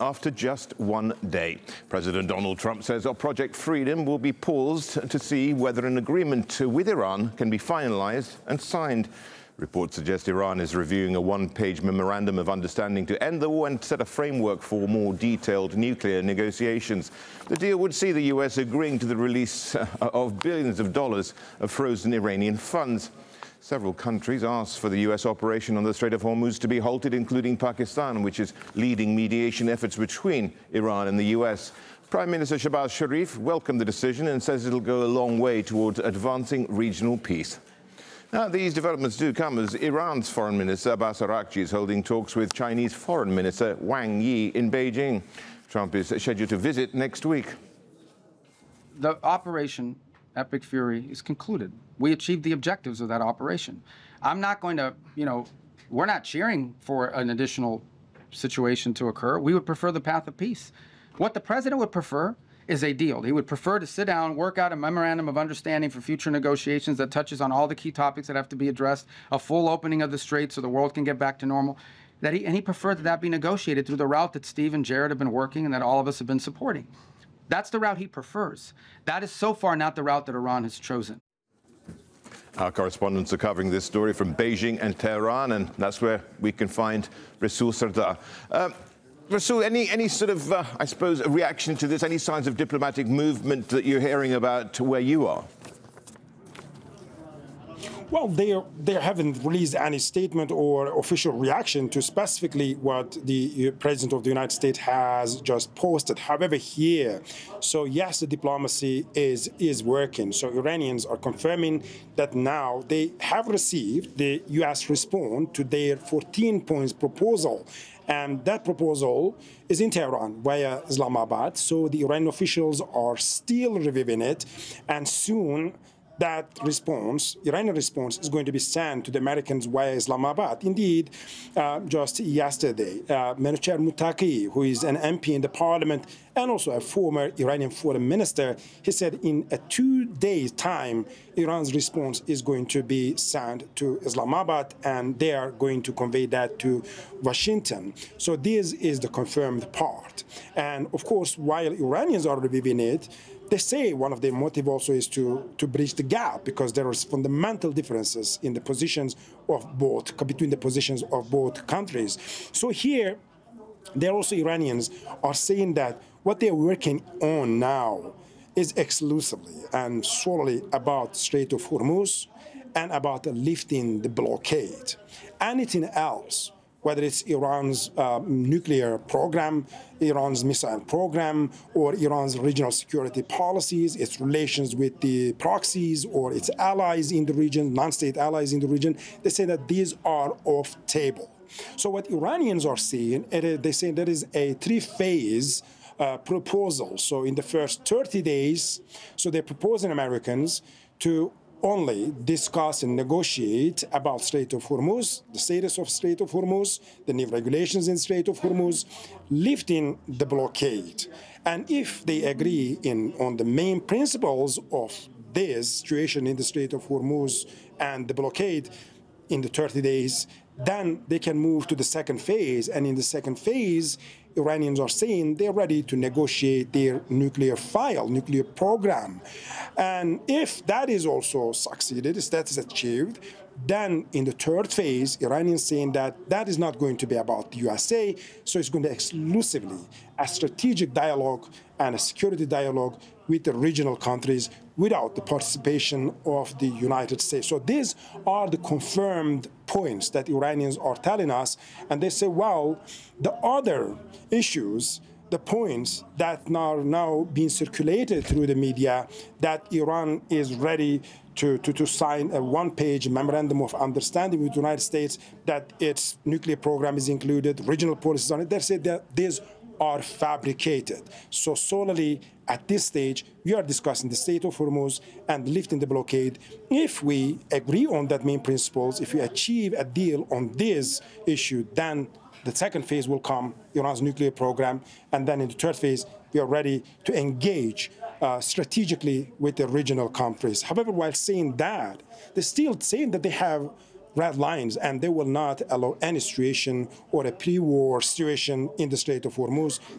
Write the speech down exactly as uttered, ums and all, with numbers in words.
after just one day. President Donald Trump says our Project Freedom will be paused to see whether an agreement with Iran can be finalized and signed. Reports suggest Iran is reviewing a one-page memorandum of understanding to end the war and set a framework for more detailed nuclear negotiations. The deal would see the U S agreeing to the release of billions of dollars of frozen Iranian funds. Several countries asked for the U S operation on the Strait of Hormuz to be halted, including Pakistan, which is leading mediation efforts between Iran and the U S. Prime Minister Shehbaz Sharif welcomed the decision and says it'll go a long way towards advancing regional peace. Now, these developments do come as Iran's Foreign Minister Abbas Araghchi is holding talks with Chinese Foreign Minister Wang Yi in Beijing. Trump is scheduled to visit next week. The operation Epic Fury is concluded. We achieved the objectives of that operation. I'm not going to, you know, we're not cheering for an additional situation to occur. We would prefer the path of peace. What the president would prefer is a deal. He would prefer to sit down, work out a memorandum of understanding for future negotiations that touches on all the key topics that have to be addressed, a full opening of the strait so the world can get back to normal. That he, and he preferred that that be negotiated through the route that Steve and Jared have been working and that all of us have been supporting. That's the route he prefers. That is so far not the route that Iran has chosen. Our correspondents are covering this story from Beijing and Tehran, and that's where we can find Rasul Sardar. Um, Rasul, any, any sort of, uh, I suppose, reaction to this? Any signs of diplomatic movement that you're hearing about to where you are? Well, they they haven't released any statement or official reaction to specifically what the President of the United States has just posted. However, here, so yes, the diplomacy is is working. So Iranians are confirming that now they have received the U S response to their fourteen points proposal. And that proposal is in Tehran via Islamabad. So the Iranian officials are still reviewing it, and soon that response, Iranian response, is going to be sent to the Americans via Islamabad. Indeed, uh, just yesterday, uh, Menouchehr Mottaqi, who is an M P in the parliament and also a former Iranian foreign minister, he said in a two days' time, Iran's response is going to be sent to Islamabad, and they are going to convey that to Washington. So this is the confirmed part. And of course, while Iranians are reviewing it, they say one of their motives also is to, to bridge the gap, because there are fundamental differences in the positions of both, between the positions of both countries. So here, there also Iranians are saying that what they're working on now is exclusively and solely about Strait of Hormuz and about lifting the blockade. Anything else, whether it's Iran's uh, nuclear program, Iran's missile program, or Iran's regional security policies, its relations with the proxies or its allies in the region, non-state allies in the region, they say that these are off table. So what Iranians are seeing, it is, they say there is a three-phase uh, proposal. So in the first thirty days, so they're proposing Americans to only discuss and negotiate about Strait of Hormuz, the status of Strait of Hormuz, the new regulations in Strait of Hormuz, lifting the blockade. And if they agree in, on the main principles of this situation in the Strait of Hormuz and the blockade in the thirty days, then they can move to the second phase. And in the second phase, Iranians are saying they're ready to negotiate their nuclear file, nuclear program. And if that is also succeeded, if that is achieved, then in the third phase, Iranians saying that that is not going to be about the U S A, so it's going to be exclusively a strategic dialogue and a security dialogue with the regional countries without the participation of the United States. So these are the confirmed points that Iranians are telling us, and they say, well, the other issues, the points that are now being circulated through the media, that Iran is ready to, to, to sign a one-page memorandum of understanding with the United States, that its nuclear program is included, regional policies on it, they say that these are fabricated. So solely at this stage, we are discussing the Strait of Hormuz and lifting the blockade. If we agree on that main principles, if we achieve a deal on this issue, then the second phase will come, Iran's nuclear program, and then in the third phase, we are ready to engage uh, strategically with the regional countries. However, while saying that, they're still saying that they have red lines, and they will not allow any situation or a pre-war situation in the Strait of Hormuz.